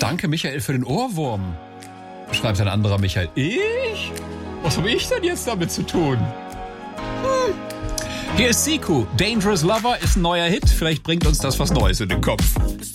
Danke, Michael, für den Ohrwurm. Schreibt ein anderer Michael. Ich? Was habe ich denn jetzt damit zu tun? Hier ist Siku. Dangerous Lover ist ein neuer Hit. Vielleicht bringt uns das was Neues in den Kopf.